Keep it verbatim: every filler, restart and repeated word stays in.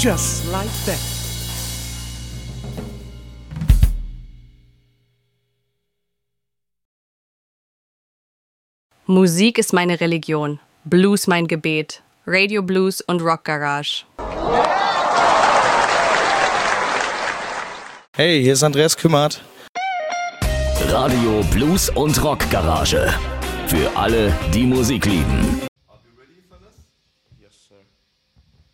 just like that. Musik ist meine Religion, Blues mein Gebet, Radio Blues und Rock Garage. Hey, hier ist Andreas Kümmert. Radio Blues und Rock Garage. Für alle, die Musik lieben.